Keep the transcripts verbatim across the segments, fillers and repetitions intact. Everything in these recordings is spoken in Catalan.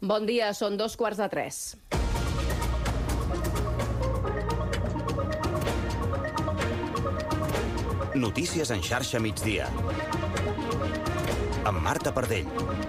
Bon dia, són dos quarts de tres. Notícies en xarxa migdia. Amb Marta Pardell.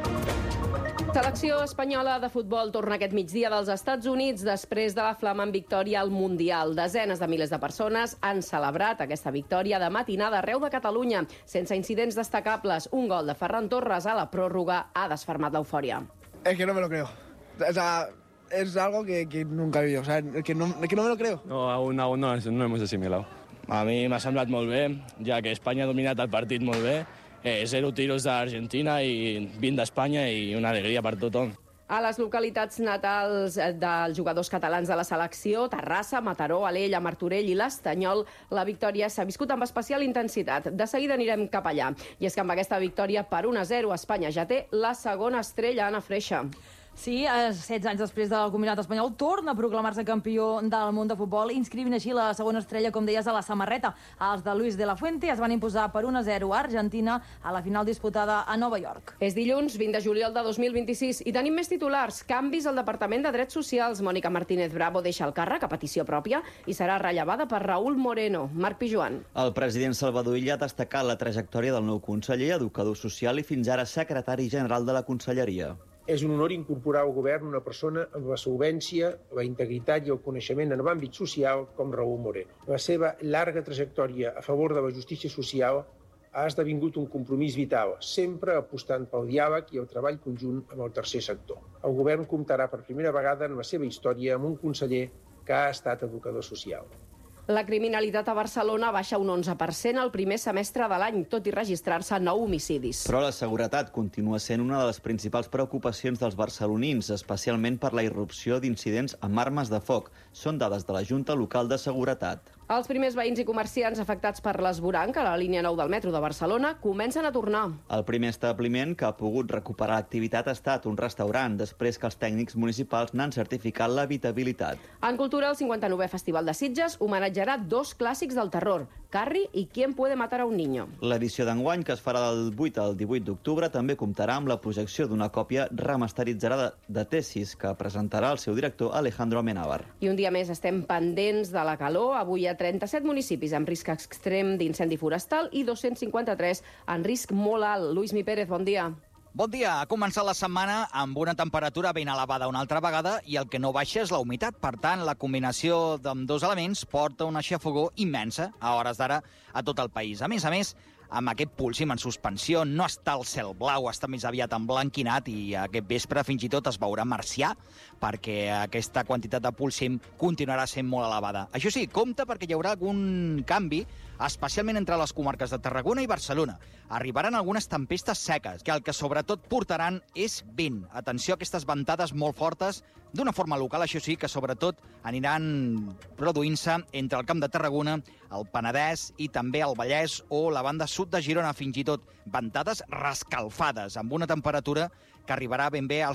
Selecció espanyola de futbol torna aquest migdia dels Estats Units després de la flamant victòria al Mundial. Desenes de milers de persones han celebrat aquesta victòria de matinada arreu de Catalunya, sense incidents destacables. Un gol de Ferran Torres a la pròrroga ha desfermat l'eufòria. Es que no me lo creo. O sea, es algo que, que nunca he vivido. O sea, es que no, es que no me lo creo. No, aún, aún no, no hemos asimilado. A mi m'ha semblat molt bé, ja que Espanya ha dominat el partit molt bé. Eh, zero tiros d'Argentina i vint d'Espanya i una alegria per tothom. A les localitats natals dels jugadors catalans de la selecció, Terrassa, Mataró, Alella, Martorell i l'Estanyol, la victòria s'ha viscut amb especial intensitat. De seguida anirem cap allà. I és que amb aquesta victòria per un a zero, Espanya ja té la segona estrella, Anna Freixa. Sí, setze anys després del combinat espanyol, torna a proclamar-se campió del món de futbol, inscrivint així la segona estrella, com deies, a la samarreta. Els de Luis de la Fuente es van imposar per un a zero a Argentina a la final disputada a Nova York. És dilluns, vint de juliol de dos mil vint-i-sis, i tenim més titulars. Canvis al Departament de Drets Socials. Mònica Martínez Bravo deixa el càrrec a petició pròpia i serà rellevada per Raúl Moreno. Marc Pijuan. El president Salvador Illa ha destacat la trajectòria del nou conseller, educador social i fins ara secretari general de la Conselleria. És un honor incorporar al govern una persona amb la solvència, la integritat i el coneixement en l'àmbit social com Raúl Moreno. La seva llarga trajectòria a favor de la justícia social ha esdevingut un compromís vital, sempre apostant pel diàleg i el treball conjunt amb el tercer sector. El govern comptarà per primera vegada en la seva història amb un conseller que ha estat educador social. La criminalitat a Barcelona baixa un onze per cent al primer semestre de l'any, tot i registrar-se nou homicidis. Però la seguretat continua sent una de les principals preocupacions dels barcelonins, especialment per la irrupció d'incidents amb armes de foc. Són dades de la Junta Local de Seguretat. Els primers veïns i comerciants afectats per l'esvoranc a la línia nou del metro de Barcelona comencen a tornar. El primer establiment que ha pogut recuperar l'activitat ha estat un restaurant, després que els tècnics municipals n'han certificat l'habitabilitat. En cultura, el cinquanta-novè Festival de Sitges homenatjarà dos clàssics del terror, Carrie i Quién puede matar a un niño. L'edició d'enguany, que es farà del vuit al divuit d'octubre, també comptarà amb la projecció d'una còpia remasteritzada de Tesis, que presentarà el seu director Alejandro Amenábar. I un dia més estem pendents de la calor. Avui hi ha trenta-set municipis amb risc extrem d'incendi forestal i dos-cents cinquanta-tres en risc molt alt. Lluís Mi Pérez, bon dia. Bon dia. Ha començat la setmana amb una temperatura ben elevada una altra vegada i el que no baixa és la humitat. Per tant, la combinació d'ambdós elements porta una xafogor immensa a hores d'ara a tot el país. A més a més, amb aquest púlsim en suspensió, no està el cel blau, està més aviat emblanquinat i aquest vespre fins i tot es veurà marcià perquè aquesta quantitat de púlsim continuarà sent molt elevada. Això sí, compte perquè hi haurà algun canvi, especialment entre les comarques de Tarragona i Barcelona. Arribaran algunes tempestes seques, que el que sobretot portaran és vent. Atenció a aquestes ventades molt fortes, d'una forma local, això sí, que sobretot aniran produint-se entre el Camp de Tarragona, el Penedès i també el Vallès o la banda sud de Girona, fins i tot ventades rescalfades, amb una temperatura que arribarà ben bé als